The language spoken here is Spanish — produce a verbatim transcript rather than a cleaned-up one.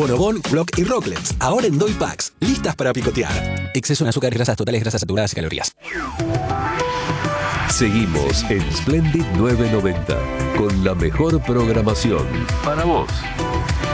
Bonobón, Block y Rocklets, ahora en Doy Packs, listas para picotear. Exceso en azúcares, grasas totales, grasas saturadas y calorías. Seguimos en Splendid novecientos noventa con la mejor programación para vos.